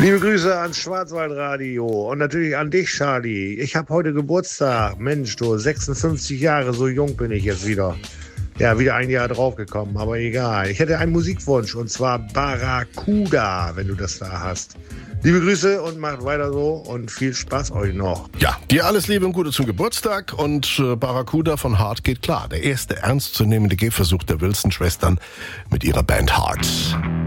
Liebe Grüße ans Schwarzwaldradio und natürlich an dich, Charlie. Ich habe heute Geburtstag. Mensch, du, 56 Jahre, so jung bin ich jetzt wieder. Ja, wieder ein Jahr draufgekommen, aber egal. Ich hätte einen Musikwunsch und zwar Barracuda, wenn du das da hast. Liebe Grüße und macht weiter so und viel Spaß euch noch. Ja, dir alles Liebe und Gute zum Geburtstag und Barracuda von Heart geht klar. Der erste ernstzunehmende Gehversuch der Wilson-Schwestern mit ihrer Band Heart.